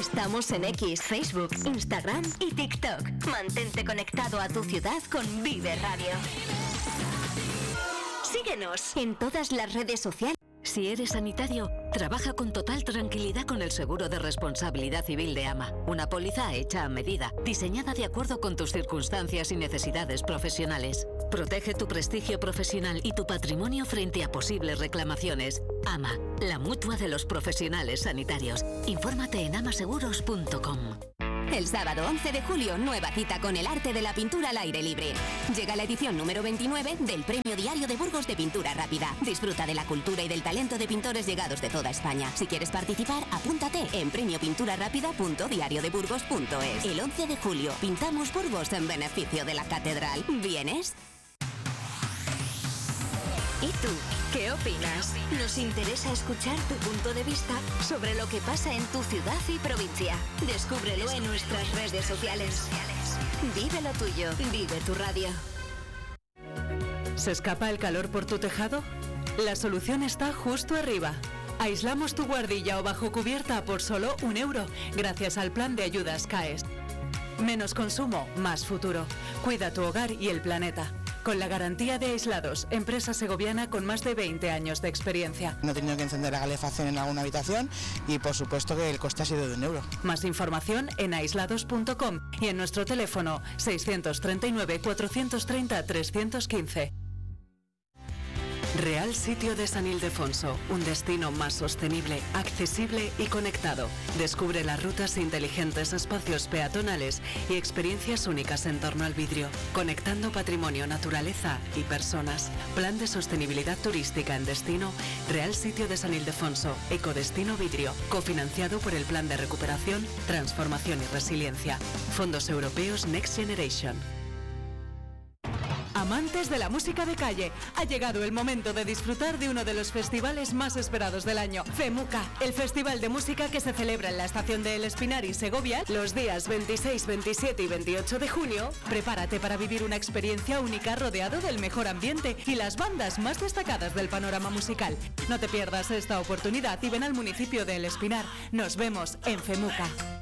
Estamos en X, Facebook, Instagram y TikTok. Mantente conectado a tu ciudad con Vive Radio. Síguenos en todas las redes sociales. Si eres sanitario, trabaja con total tranquilidad con el seguro de responsabilidad civil de AMA. Una póliza hecha a medida, diseñada de acuerdo con tus circunstancias y necesidades profesionales. Protege tu prestigio profesional y tu patrimonio frente a posibles reclamaciones. AMA, la mutua de los profesionales sanitarios. Infórmate en amaseguros.com. El sábado 11 de julio, nueva cita con el arte de la pintura al aire libre. Llega la edición número 29 del Premio Diario de Burgos de Pintura Rápida. Disfruta de la cultura y del talento de pintores llegados de toda España. Si quieres participar, apúntate en premiopinturarápida.diariodeburgos.es. El 11 de julio, pintamos Burgos en beneficio de la catedral. ¿Vienes? ¿Y tú? ¿Qué opinas? Nos interesa escuchar tu punto de vista sobre lo que pasa en tu ciudad y provincia. Descúbrelo en nuestras redes sociales. Vive lo tuyo, vive tu radio. ¿Se escapa el calor por tu tejado? La solución está justo arriba. Aislamos tu guardilla o bajo cubierta por solo €1, gracias al plan de ayudas CAES. Menos consumo, más futuro. Cuida tu hogar y el planeta. Con la garantía de Aislados, empresa segoviana con más de 20 años de experiencia. No he tenido que encender la calefacción en alguna habitación y por supuesto que el coste ha sido de €1. Más información en aislados.com y en nuestro teléfono 639 430 315. Real Sitio de San Ildefonso, un destino más sostenible, accesible y conectado. Descubre las rutas inteligentes, espacios peatonales y experiencias únicas en torno al vidrio, conectando patrimonio, naturaleza y personas. Plan de sostenibilidad turística en destino Real Sitio de San Ildefonso, Ecodestino Vidrio, cofinanciado por el Plan de Recuperación, Transformación y Resiliencia. Fondos Europeos Next Generation. Amantes de la música de calle, ha llegado el momento de disfrutar de uno de los festivales más esperados del año, FEMUCA, el festival de música que se celebra en la estación de El Espinar y Segovia los días 26, 27 y 28 de junio. Prepárate para vivir una experiencia única rodeado del mejor ambiente y las bandas más destacadas del panorama musical. No te pierdas esta oportunidad y ven al municipio de El Espinar. Nos vemos en FEMUCA.